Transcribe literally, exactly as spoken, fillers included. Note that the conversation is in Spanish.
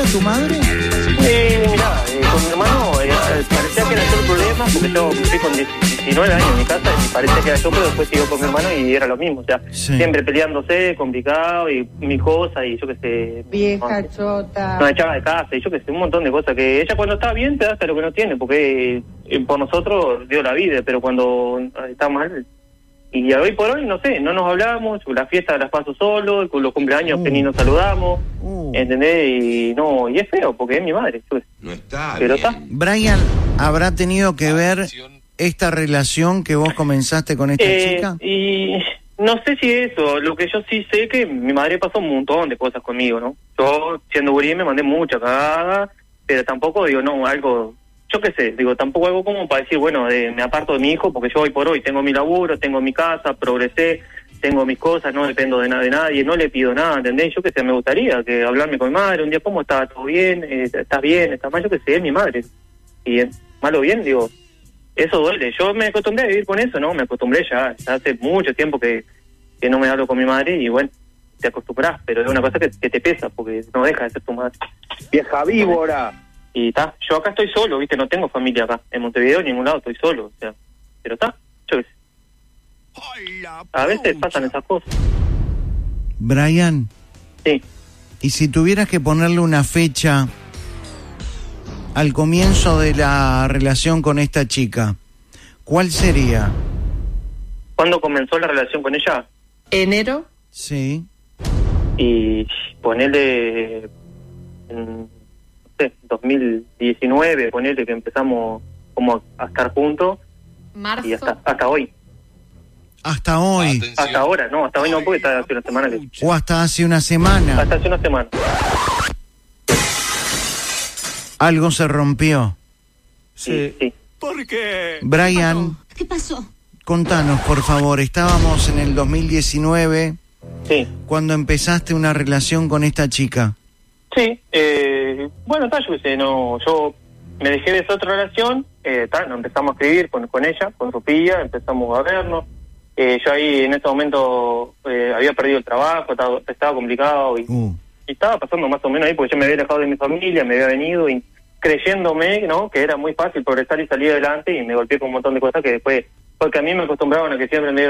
tu madre? Eh, mirá, eh, con mi hermano eh, parecía que era yo el problema, porque yo fui con diecinueve años en mi casa y parecía que era yo, pero después siguió con mi hermano y era lo mismo, o sea, sí. Siempre peleándose, complicado y mi cosa y yo qué sé. Vieja no, chota. Nos echaba de casa y yo qué sé, un montón de cosas que ella cuando está bien te da hasta lo que no tiene, porque eh, por nosotros dio la vida, pero cuando está mal... Y hoy por hoy, no sé, no nos hablamos, la fiesta las paso solo, con los cumpleaños uh. que ni nos saludamos, uh. ¿entendés? Y no, y es feo, porque es mi madre. Pues. No está Pero bien. está. Brian, ¿habrá tenido que ver esta relación que vos comenzaste con esta eh, chica? Y no sé si eso, lo que yo sí sé que mi madre pasó un montón de cosas conmigo, ¿no? Yo, siendo gurí, me mandé mucha cagada, pero tampoco, digo, no, algo... Yo qué sé, digo, tampoco algo como para decir, bueno, de, me aparto de mi hijo, porque yo hoy por hoy tengo mi laburo, tengo mi casa, progresé, tengo mis cosas, no dependo de, na- de nadie, no le pido nada, ¿entendés? Yo qué sé, me gustaría que hablarme con mi madre, un día, ¿cómo está? ¿Todo bien? Eh, ¿Estás bien? ¿Estás mal? Yo qué sé, es mi madre. Y eh, mal o bien, digo, eso duele. Yo me acostumbré a vivir con eso, ¿no? Me acostumbré ya, ya hace mucho tiempo que, que no me hablo con mi madre y bueno, te acostumbras, pero es una cosa que, que te pesa, porque no deja de ser tu madre. Vieja víbora. Y está, yo acá estoy solo, ¿viste? No tengo familia acá. En Montevideo, en ningún lado, estoy solo, o sea. Pero está, yo qué sé. A veces pasan esas cosas. Brian. Sí. Y si tuvieras que ponerle una fecha al comienzo de la relación con esta chica, ¿cuál sería? ¿Cuándo comenzó la relación con ella? ¿Enero? Sí. Y ponerle... En, dos mil diecinueve, ponele que empezamos como a estar juntos. Marzo. Y hasta, hasta hoy. Hasta hoy. Atención. Hasta ahora, no, hasta hoy no, porque está hace una semana que... O hasta hace una semana. Hasta hace una semana. Algo se rompió. Sí, sí. ¿Por qué? Brian. ¿Qué pasó? Contanos, por favor. Estábamos en el dos mil diecinueve. Sí. Cuando empezaste una relación con esta chica. Sí, eh, bueno, está, yo qué sé, no, yo me dejé de esa otra relación, eh, ta, nos empezamos a escribir con, con ella, con Sofía, empezamos a vernos, eh, yo ahí en ese momento eh, había perdido el trabajo, estaba, estaba complicado y, Uh. y estaba pasando más o menos ahí porque yo me había alejado de mi familia, me había venido y creyéndome, ¿no?, que era muy fácil progresar y salir adelante y me golpeé con un montón de cosas que después, porque a mí me acostumbraban a que siempre me